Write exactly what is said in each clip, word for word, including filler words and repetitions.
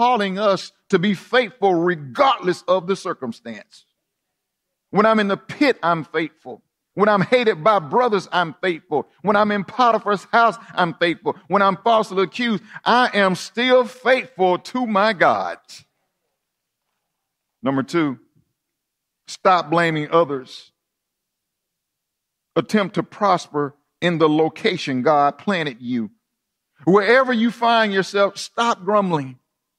calling us to be faithful regardless of the circumstance. When I'm in the pit, I'm faithful. When I'm hated by brothers, I'm faithful. When I'm in Potiphar's house, I'm faithful. When I'm falsely accused, I am still faithful to my God. Number two, stop blaming others. Attempt to prosper in the location God planted you. Wherever you find yourself, stop grumbling.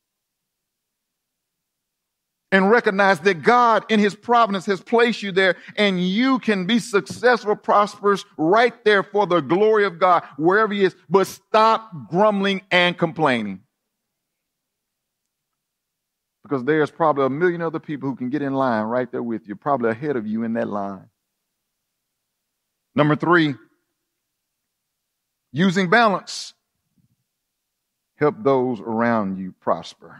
And recognize that God in his providence has placed you there, and you can be successful, prosperous right there for the glory of God, wherever he is. But stop grumbling and complaining. Because there's probably a million other people who can get in line right there with you, probably ahead of you in that line. Number three, using balance. Help those around you prosper.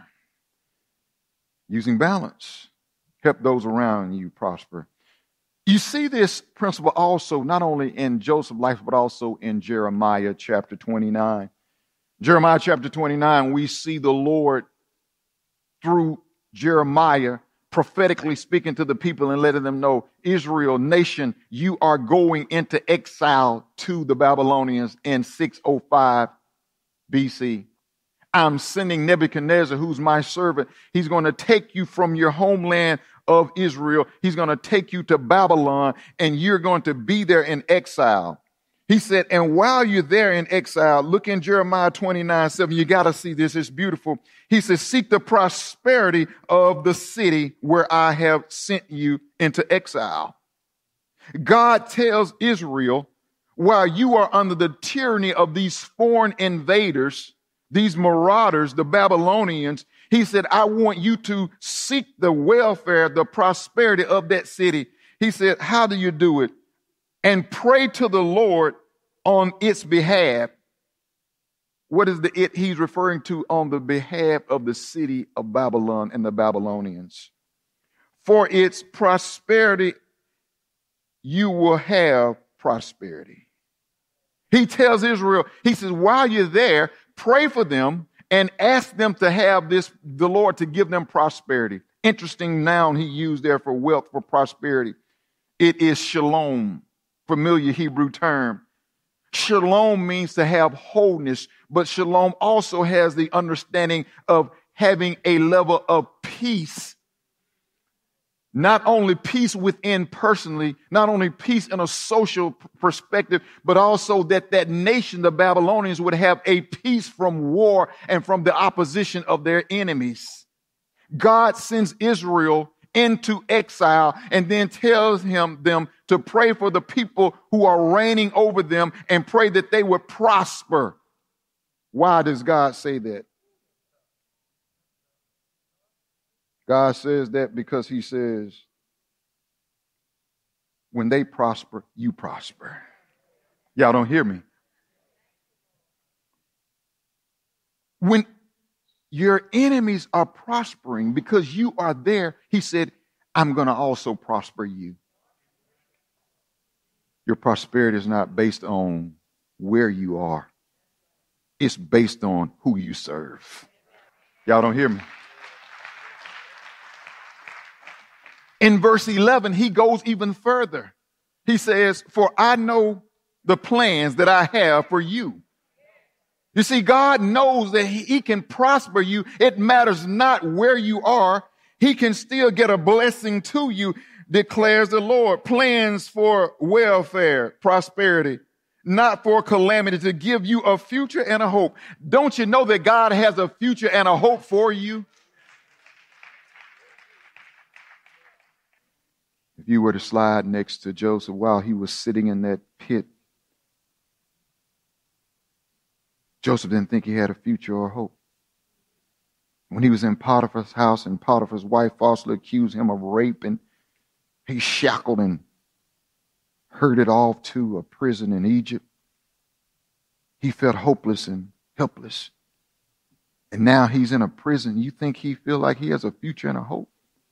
Using balance. Help those around you prosper. You see this principle also not only in Joseph's life, but also in Jeremiah chapter twenty-nine. Jeremiah chapter twenty-nine, we see the Lord through Jeremiah prophetically speaking to the people and letting them know, Israel, nation, you are going into exile to the Babylonians in six oh five B C. I'm sending Nebuchadnezzar, who's my servant. He's going to take you from your homeland of Israel. He's going to take you to Babylon, and you're going to be there in exile. He said, and while you're there in exile, look in Jeremiah twenty-nine seven. You got to see this. It's beautiful. He says, seek the prosperity of the city where I have sent you into exile. God tells Israel, while you are under the tyranny of these foreign invaders, these marauders, the Babylonians, he said, I want you to seek the welfare, the prosperity of that city. He said, how do you do it? And pray to the Lord on its behalf. What is the it he's referring to? On the behalf of the city of Babylon and the Babylonians. For its prosperity, you will have prosperity. He tells Israel, he says, while you're there, pray for them and ask them to have this, the Lord to give them prosperity. Interesting noun he used there for wealth, for prosperity. It is shalom, familiar Hebrew term. Shalom means to have wholeness, but shalom also has the understanding of having a level of peace. Not only peace within personally, not only peace in a social perspective, but also that that nation, the Babylonians, would have a peace from war and from the opposition of their enemies. God sends Israel into exile and then tells him them to pray for the people who are reigning over them and pray that they would prosper. Why does God say that? God says that because he says, when they prosper, you prosper. Y'all don't hear me. When your enemies are prospering because you are there, he said, I'm going to also prosper you. Your prosperity is not based on where you are. It's based on who you serve. Y'all don't hear me. In verse eleven, he goes even further. He says, for I know the plans that I have for you. You see, God knows that he can prosper you. It matters not where you are. He can still get a blessing to you, declares the Lord. Plans for welfare, prosperity, not for calamity, to give you a future and a hope. Don't you know that God has a future and a hope for you? If you were to slide next to Joseph while he was sitting in that pit, Joseph didn't think he had a future or hope. When he was in Potiphar's house and Potiphar's wife falsely accused him of rape, and he shackled and herded off to a prison in Egypt, he felt hopeless and helpless. And now he's in a prison. You think he feel like he has a future and a hope?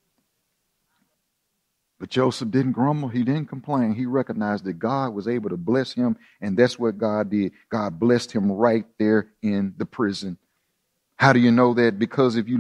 But Joseph didn't grumble. He didn't complain. He recognized that God was able to bless him, and that's what God did. God blessed him right there in the prison. How do you know that? Because if you